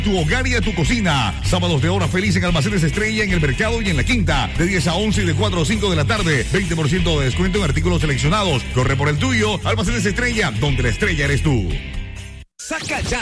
tu hogar y a tu cocina. Sábados de hora feliz en Almacenes Estrella, en el Mercado y en La Quinta. De 10 a 11 y de 4 a 5 de la tarde. 20% de descuento en artículos seleccionados. Corre por el tuyo. Almacenes Estrella, donde la estrella eres tú. Saca ya